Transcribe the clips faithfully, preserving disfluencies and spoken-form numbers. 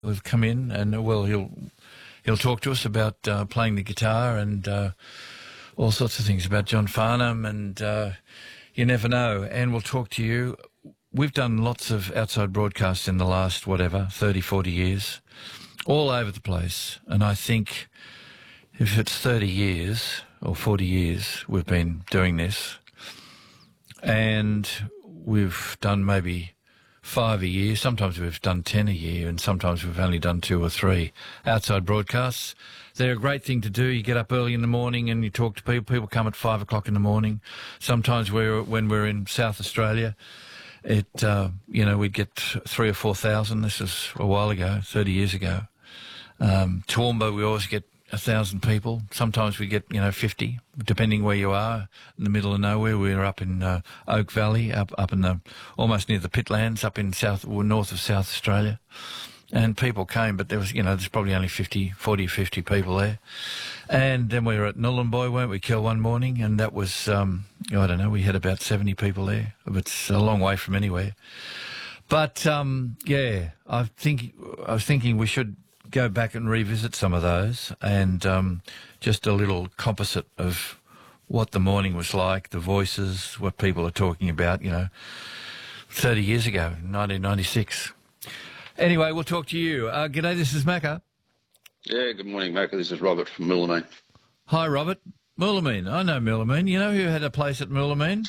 have come in, and uh, well, he'll he'll talk to us about uh, playing the guitar and uh, all sorts of things about John Farnham, and uh, you never know. And we'll talk to you. We've done lots of outside broadcasts in the last, whatever, thirty, forty years, all over the place. And I think if it's thirty years or forty years we've been doing this, and we've done maybe five a year, sometimes we've done ten a year, and sometimes we've only done two or three outside broadcasts. They're a great thing to do. You get up early in the morning and you talk to people. People come at five o'clock in the morning. Sometimes we're, when we're in South Australia, it, uh, you know, we'd get three or four thousand. This was a while ago, thirty years ago. Um, Toowoomba, we always get a thousand people. Sometimes we get, you know, fifty, depending where you are. In the middle of nowhere, we're up in uh, Oak Valley, up up in the almost near the Pitlands, up in south or north of South Australia. And people came, but there was, you know, there's probably only fifty, forty, fifty people there. And then we were at Nhulunbuy, weren't we, Kel, one morning, and that was, um, I don't know, we had about seventy people there. It's a long way from anywhere. But um, yeah, I think I was thinking we should go back and revisit some of those, and um, just a little composite of what the morning was like, the voices, what people are talking about, you know, thirty years ago, nineteen ninety-six. Anyway, we'll talk to you. Uh, g'day, this is Macca. Yeah, good morning, Macca. This is Robert from Moolameen. Hi, Robert. Moolameen. I know Moolameen. You know who had a place at Moolameen?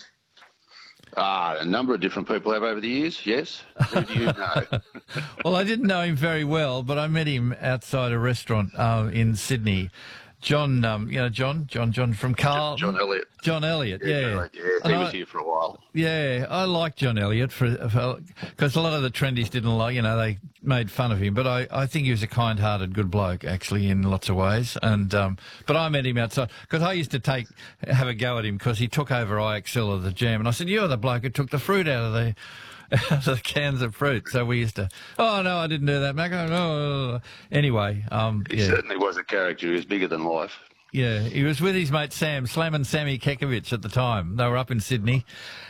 Ah, a number of different people have over the years, yes. Who do you know? Well, I didn't know him very well, but I met him outside a restaurant uh, in Sydney. John, um, you know, John, John, John from Carl. John Elliott. John Elliott, yeah. Yeah, right, yeah. He And was I, here for a while. Yeah, I like John Elliott for because a lot of the trendies didn't like, you know, they made fun of him. But I, I think he was a kind-hearted, good bloke, actually, in lots of ways. And um, but I met him outside because I used to take have a go at him because he took over I X L of the Jam, and I said, "You're the bloke who took the fruit out of the." the cans of fruit. So we used to, oh, no, I didn't do that, Mac. Oh, no. Anyway. Um, he yeah. certainly was a character. He was bigger than life. Yeah, he was with his mate Sam, Slam and Sammy Kekovich at the time. They were up in Sydney,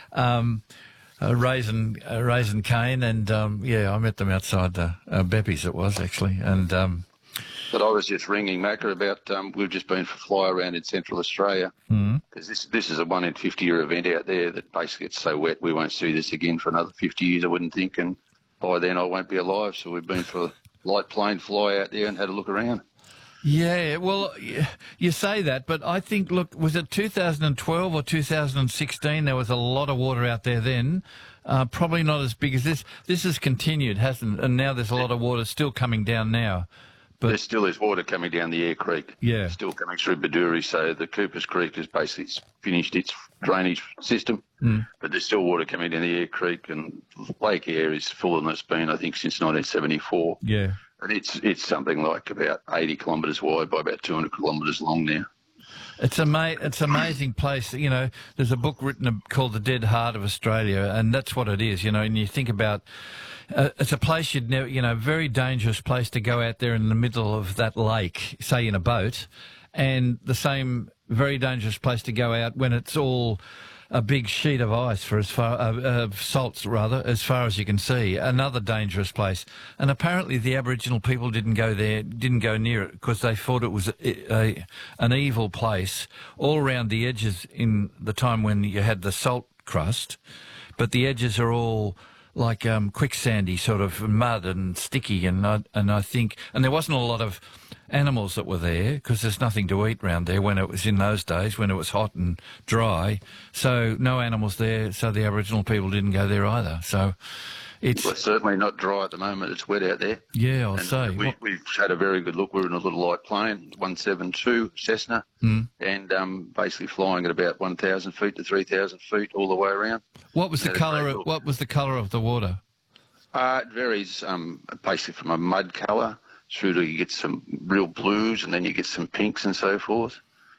um, uh, raising, uh, raising cane, and, um, yeah, I met them outside the uh, Beppy's, it was, actually. And um, But I was just ringing Macca about, um, we've just been for fly around in Central Australia, because mm-hmm. this this is a one in fifty year event out there that basically it's so wet we won't see this again for another fifty years, I wouldn't think, and by then I won't be alive. So we've been for a light plane fly out there and had a look around. Yeah, well, you say that, but I think, look, was it two thousand twelve or two thousand sixteen? There was a lot of water out there then. Uh, probably not as big as this. This has continued, hasn't it? And now there's a lot of water still coming down now. But there still is water coming down the Air Creek. Yeah. Still coming through Baduri, so the Coopers Creek has basically finished its drainage system, mm. but there's still water coming down the Air Creek, and Lake Eyre is fuller than it's been, I think, since nineteen seventy-four. Yeah. And it's it's something like about eighty kilometres wide by about two hundred kilometres long now. It's ama- It's an amazing place. You know, there's a book written called The Dead Heart of Australia, and that's what it is, you know, and you think about, uh, it's a place you'd never, you know, very dangerous place to go out there in the middle of that lake, say in a boat, and the same very dangerous place to go out when it's all a big sheet of ice for as far, uh, uh, salts rather, as far as you can see. Another dangerous place. And apparently the Aboriginal people didn't go there, didn't go near it because they thought it was a, a, an evil place all around the edges in the time when you had the salt crust. But the edges are all like um, quicksandy sort of mud and sticky. And I, and I think, and there wasn't a lot of animals that were there because there's nothing to eat round there when it was in those days, when it was hot and dry. So no animals there, so the Aboriginal people didn't go there either. So it's... Well, it's certainly not dry at the moment. It's wet out there. Yeah, I'll and say. We, what... We've had a very good look. We're in a little light plane, one seventy-two Cessna, mm. and um, basically flying at about one thousand feet to three thousand feet all the way around. What was the colour of, what was the colour of the water? Uh, it varies um, basically from a mud colour through to you get some real blues, and then you get some pinks and so forth.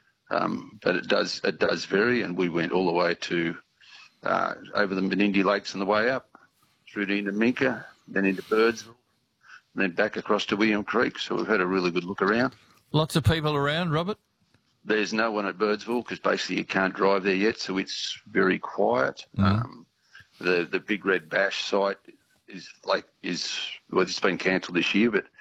Um, but it does it does vary, and we went all the way to uh, over the Menindee Lakes on the way up, through to into Minka, then into Birdsville, and then back across to William Creek. So we've had a really good look around. Lots of people around, Robert? There's no one at Birdsville because basically you can't drive there yet, so it's very quiet. Mm. Um, the the Big Red Bash site is like is well, it's been cancelled this year, but